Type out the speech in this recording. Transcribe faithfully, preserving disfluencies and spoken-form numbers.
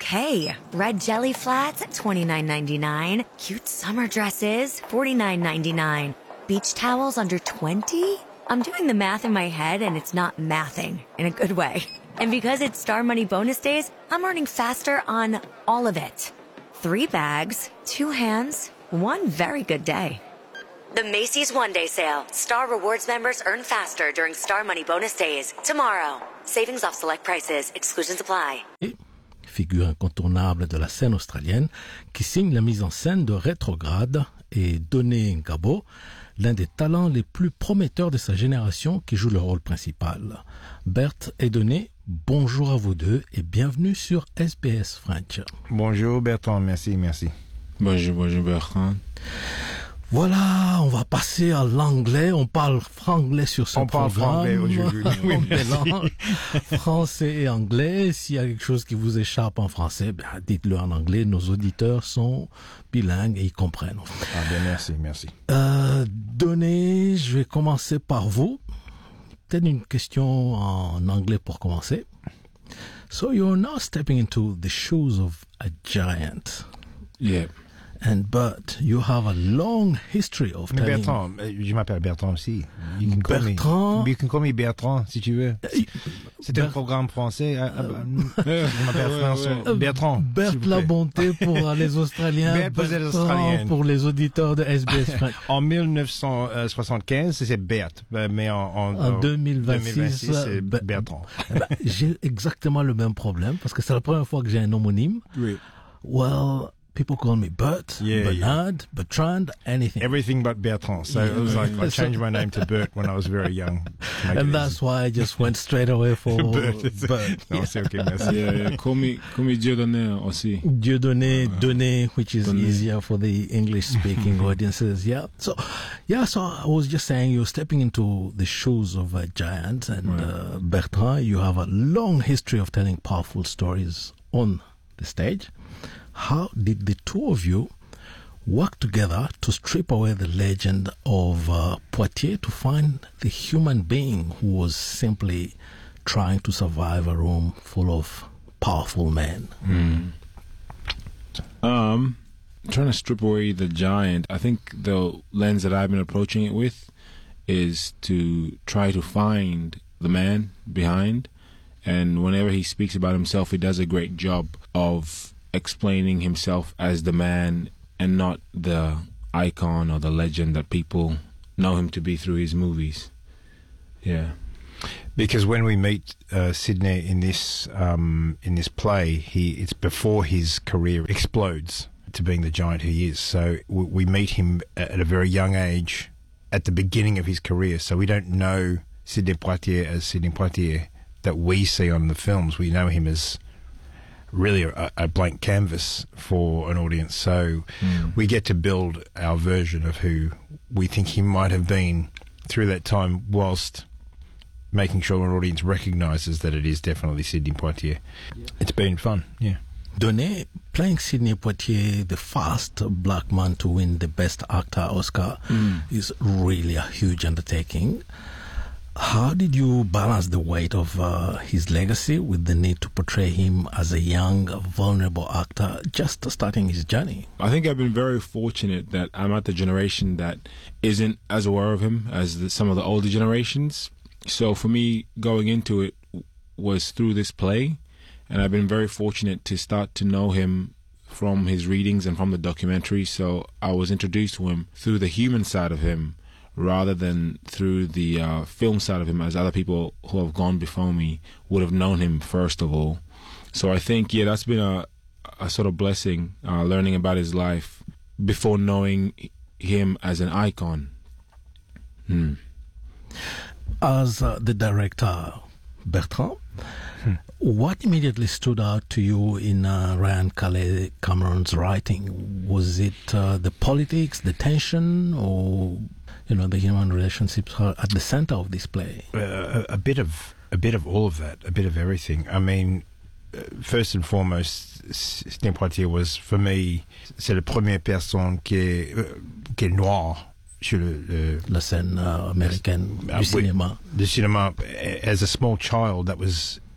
Okay, red jelly flats at twenty-nine ninety-nine, cute summer dresses, forty-nine ninety-nine, beach towels under twenty? I'm doing the math in my head and it's not mathing in a good way. And because it's Star Money bonus days, I'm earning faster on all of it. Three bags, two hands, one very good day. The Macy's One Day Sale. Star Rewards members earn faster during Star Money bonus days. Tomorrow. Savings off select prices. Exclusions apply. Et figure incontournable de la scène australienne qui signe la mise en scène de Rétrograde et Doné Ngabo, l'un des talents les plus prometteurs de sa génération qui joue le rôle principal. Berthe et Doné, bonjour à vous deux et bienvenue sur S B S French. Bonjour Bertrand, merci, merci. Bonjour, bonjour Bertrand. Voilà, on va passer à l'anglais. On parle franglais sur ce on programme. On parle franglais aujourd'hui. Oui, on mélange français et anglais. S'il y a quelque chose qui vous échappe en français, ben, dites-le en anglais. Nos auditeurs sont bilingues et ils comprennent. Ah ben merci, merci. Euh, Doné, je vais commencer par vous. Peut-être une question en anglais pour commencer. So you're now stepping into the shoes of a giant. Yeah. And but you have a long history of Mais telling... Bertrand, je m'appelle Bertrand aussi. You can call Bertrand. Me, you can call me Bertrand si tu veux. C'est Ber... un programme français. Je m'appelle François. Bertrand. Berthe la bonté pour les Australiens. Berthe pour les Bertrand Australiens. pour les auditeurs de S B S French. En dix-neuf cent soixante-quinze, c'est Berthe. Mais en, en, en deux mille vingt-six, deux mille vingt-six c'est ben, Bertrand. Ben, j'ai exactement le même problème parce que c'est la première fois que j'ai un homonyme. Oui. Well, people call me Bert, yeah, Bernard, yeah. Bertrand, anything. Everything but Bertrand. So yeah. it was like I changed my name to Bert when I was very young. And that's easy. Why I just went straight away for Bert. Bert. Non, c'est ok, merci. Yeah, yeah. Call me, call me Dieudonné aussi. Dieudonné, uh, Donné, which is Donné. easier for the English-speaking audiences. Yeah. So, yeah. So I was just saying, you're stepping into the shoes of a giant, and right. uh, Bertrand, you have a long history of telling powerful stories on the stage. How did the two of you work together to strip away the legend of uh, Poitiers to find the human being who was simply trying to survive a room full of powerful men? Mm. Um, trying to strip away the giant, I think the lens that I've been approaching it with is to try to find the man behind. And whenever he speaks about himself, he does a great job of explaining himself as the man and not the icon or the legend that people know him to be through his movies. Yeah. Because when we meet uh, Sydney in this um, in this play, he it's before his career explodes to being the giant he is. So we, we meet him at a very young age, at the beginning of his career. So we don't know Sidney Poitier as Sidney Poitier that we see on the films. We know him as really a, a blank canvas for an audience. So mm. we get to build our version of who we think he might have been through that time, whilst making sure an audience recognises that it is definitely Sidney Poitier. Yeah. It's been fun, yeah. Doné, playing Sidney Poitier, the first black man to win the Best Actor Oscar, mm. is really a huge undertaking. How did you balance the weight of uh, his legacy with the need to portray him as a young, vulnerable actor just starting his journey? I think I've been very fortunate that I'm at the generation that isn't as aware of him as the, some of the older generations. So for me, going into it was through this play, and I've been very fortunate to start to know him from his readings and from the documentary. So I was introduced to him through the human side of him, rather than through the uh, film side of him, as other people who have gone before me would have known him first of all. So I think, yeah, that's been a, a sort of blessing, uh, learning about his life before knowing him as an icon. Hmm. As uh, the director, Bertrand, hmm. what immediately stood out to you in uh, Ryan Calais Cameron's writing? Was it uh, the politics, the tension, or you know, the human relationships are at the center of this play? Uh, a, a bit of a bit of all of that, a bit of everything. I mean, uh, first and foremost, Sidney Poitier was, for me, c'est la première personne qui est, euh, qui est noire sur le, le la scène uh, américaine uh, du cinéma. The cinema. As a small child, that was